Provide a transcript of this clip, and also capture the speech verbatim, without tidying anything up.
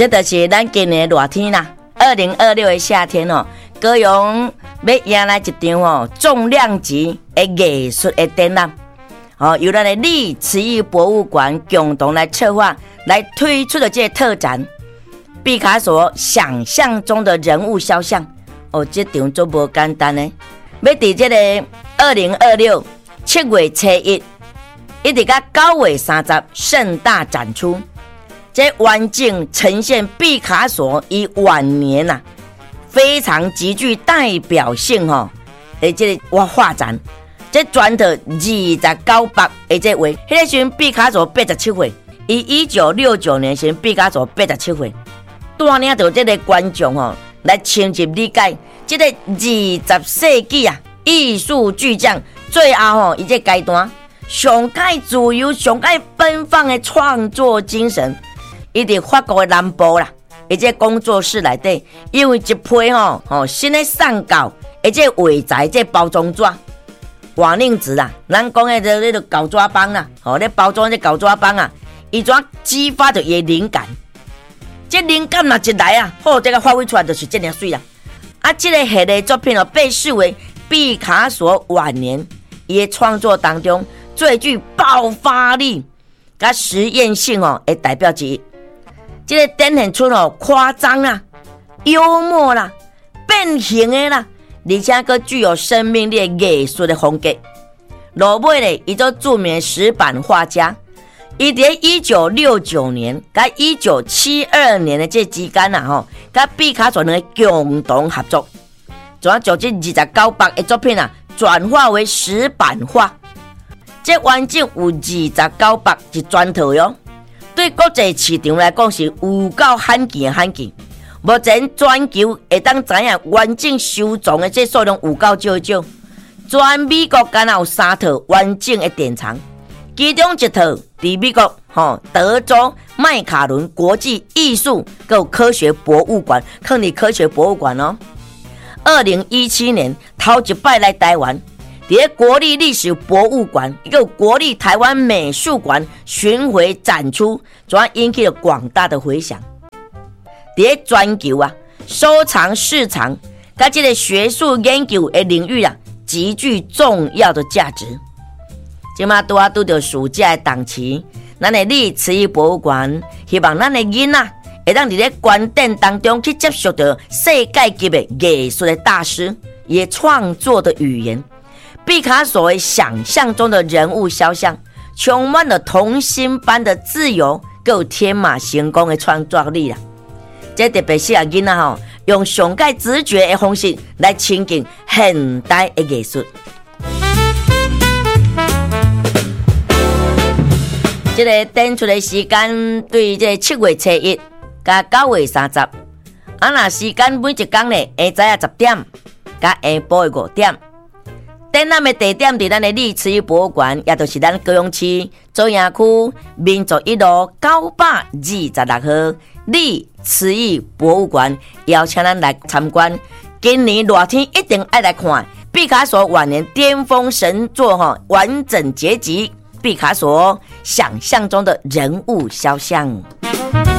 这就是咱今年的热天啦。二零二六的夏天哦，高雄要迎来一场哦重量级的艺术的展览，哦，由咱的历慈艺博物馆共同来策划来推出的这个特展，毕卡索想象中的人物肖像。哦，这场做无简单呢，要伫这个二零二六七月初一，一直到九月三十盛大展出。这完整呈现毕卡索以晚年啊，非常极具代表性哦，而这个画展，这转到二十九百，而这位，迄个时毕卡索八十七岁，以一九六九年时毕卡索八十七岁，带领到这个观众哦，来深入理解这个二十世纪啊艺术巨匠最后哦，伊这阶段上界自由、上界奔放的创作精神。伊伫法国的南部啦，而且工作室内底，因为一批吼吼新的上稿，而且画材这包装纸、瓦楞纸啦，咱讲的这那个稿纸帮啦，吼，咧包装这稿纸帮啊，伊怎激发着伊的灵感？这灵感嘛一来啊，好，这个发挥出来就是这样水啦。啊，这个系列作品哦，被视为毕卡索晚年伊的创作当中最具爆发力、甲实验性哦的代表之一。这个展现出哦夸张啦、幽默啦、变形的啦，而且佫具有生命力的艺术的风格。落尾咧，伊做著名石板画家，伊伫一九六九年甲一九七二年的这之间啊，吼，甲毕卡索两个共同合作，怎啊将这二十九百的作品啊转化为石板画。这完整有二十九百一全套哟。对国际市场来讲是有够罕见的罕见，目前全球会当知影完整收藏的这数量有够少少。全美国敢若有三套完整的典藏，其中一套伫美国吼德州麦卡伦国际艺术跟科学博物馆，放伫科学博物馆哦。二零一七年头一摆来台湾。在国立历史博物馆、一个国立台湾美术馆巡回展出，主要引起了广大的回响。在全球啊，收藏市场跟这个学术研究的领域啊，极具重要的价值。今嘛拄啊拄到暑假的档期，咱的历慈艺博物馆希望咱的囡仔会当伫咧观展当中去接触到世界级的艺术的大师，也创作的语言。毕卡索为想象中的人物肖像，充满了童心般的自由，更天马行空的创作力啦。这特别适合囡仔吼，用上界直觉的方式来亲近现代的艺术。这个展出的时间对这七月初一加九月三十，啊那时间每一天呢，下早啊十点加下晡的五点。展览的地点伫咱的历慈艺博物馆，也就是咱高雄市左营区民族一路九百二十六号历慈艺博物馆，邀请咱来参观。今年热天一定爱来看毕卡索晚年巅峰神作哈完整结集，毕卡索想象中的人物肖像。